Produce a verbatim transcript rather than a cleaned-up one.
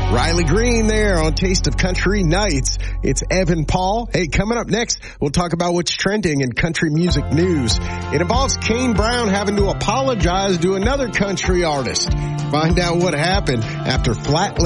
Riley Green there on Taste of Country Nights. It's Evan Paul. Hey, coming up next, we'll talk about what's trending in country music news. It involves Kane Brown having to apologize to another country artist. Find out what happened after Flat